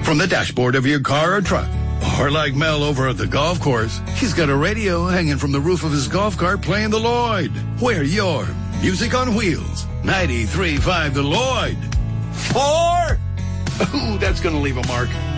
from the dashboard of your car or truck. Or like Mel over at the golf course, he's got a radio hanging from the roof of his golf cart playing the Lloyd. We're your Music on Wheels. 93.5 The Lloyd. 4! Ooh, that's going to leave a mark.